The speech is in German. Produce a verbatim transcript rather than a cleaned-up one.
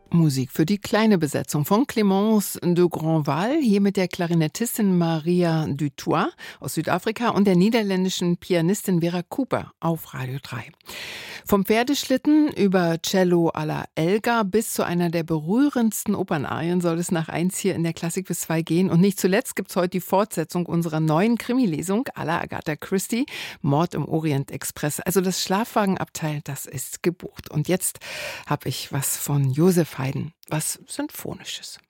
Musik für die kleine Besetzung von Clémence de Grandval, hier mit der Klarinettistin Maria du Toit aus Südafrika und der niederländischen Pianistin Vera Cooper auf Radio drei. Vom Pferdeschlitten über Cello alla Elgar bis zu einer der berührendsten Opernarien soll es nach eins hier in der Klassik bis zwei gehen. Und nicht zuletzt gibt es heute die Fortsetzung unserer neuen Krimi-Lesung à la Agatha Christie, Mord im Orient Express. Also das Schlafwagenabteil, das ist gebucht. Und jetzt habe ich was von Joseph Haydn, was Symphonisches.